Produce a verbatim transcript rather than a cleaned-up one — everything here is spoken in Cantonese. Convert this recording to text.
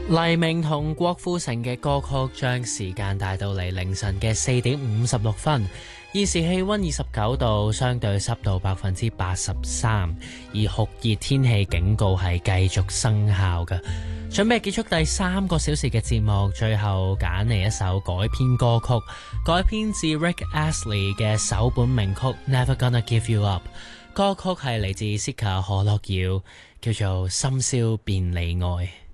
黎明同郭富城嘅歌曲將時間帶到嚟凌晨嘅四點五十六分，現時氣溫二十九度，相對濕度百分之八十三，而酷熱天氣警告係繼續生效嘅。準備結束第三個小時嘅節目，最後揀嚟一首改編歌曲，改編自 Rick Astley 嘅首本名曲《Never Gonna Give You Up》。歌曲係嚟自 Sika 何樂瑤，叫做《深宵便你愛》。